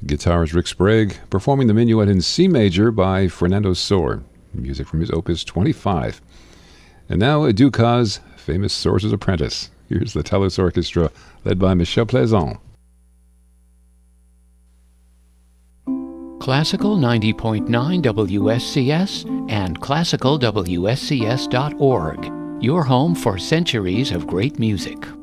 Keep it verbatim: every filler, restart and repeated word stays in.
Guitarist Rick Sprague performing the Minuet in C major by Fernando Sor. Music from his Opus twenty-five. And now a Dukas, famous Sorcerer's Apprentice. Here's the Telos Orchestra, led by Michel Plaisant. Classical ninety point nine W S C S and classical W S C S dot org. Your home for centuries of great music.